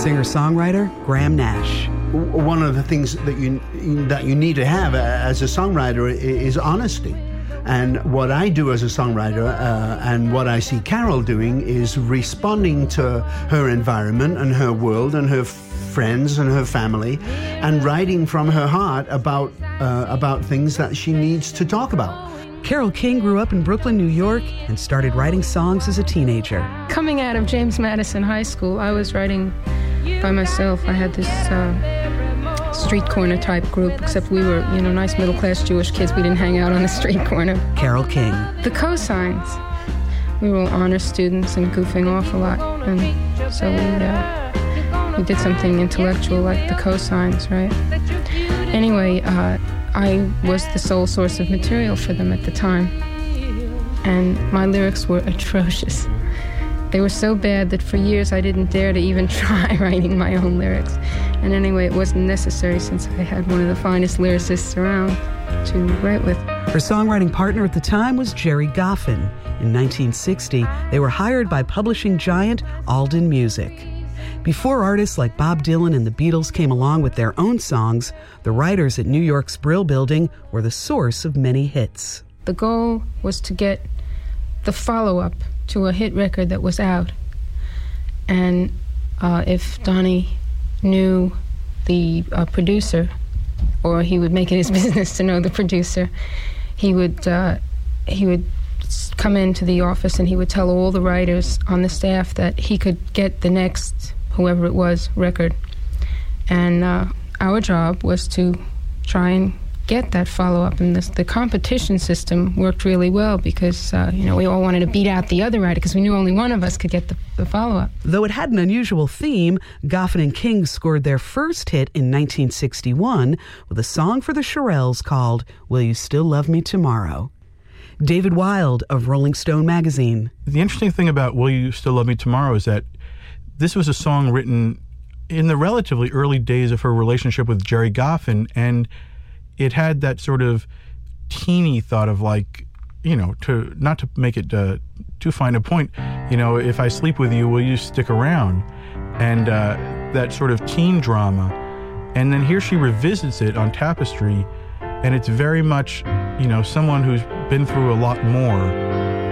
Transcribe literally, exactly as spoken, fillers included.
singer-songwriter Graham Nash. One of the things that you that you need to have as a songwriter is honesty. And what I do as a songwriter uh, and what I see Carol doing is responding to her environment and her world and her friends and her family and writing from her heart about, uh, about things that she needs to talk about. Carole King grew up in Brooklyn, New York, and started writing songs as a teenager. Coming out of James Madison High School, I was writing by myself. I had this uh, street corner type group, except we were, you know, nice middle-class Jewish kids. We didn't hang out on the street corner. Carole King. The cosigns. We were all honor students and goofing off a lot. And so we, uh, we did something intellectual like the cosigns, right? Anyway, uh, I was the sole source of material for them at the time. And my lyrics were atrocious. They were so bad that for years I didn't dare to even try writing my own lyrics. And anyway, it wasn't necessary since I had one of the finest lyricists around to write with. Her songwriting partner at the time was Gerry Goffin. In nineteen sixty, they were hired by publishing giant Alden Music. Before artists like Bob Dylan and the Beatles came along with their own songs, the writers at New York's Brill Building were the source of many hits. The goal was to get the follow-up to a hit record that was out. And uh, if Donnie knew the uh, producer, or he would make it his business to know the producer, he would uh, he would come into the office and he would tell all the writers on the staff that he could get the next, whoever it was, record. And uh, our job was to try and get that follow-up, and this, the competition system worked really well because, uh, you know, we all wanted to beat out the other writer because we knew only one of us could get the, the follow-up. Though it had an unusual theme, Goffin and King scored their first hit in nineteen sixty-one with a song for the Shirelles called Will You Still Love Me Tomorrow? David Wild of Rolling Stone magazine. The interesting thing about Will You Still Love Me Tomorrow is that this was a song written in the relatively early days of her relationship with Gerry Goffin, and it had that sort of teeny thought of, like, you know, to not to make it uh, too fine a point, you know, if I sleep with you, will you stick around? And uh, that sort of teen drama. And then here she revisits it on Tapestry, and it's very much, you know, someone who's been through a lot more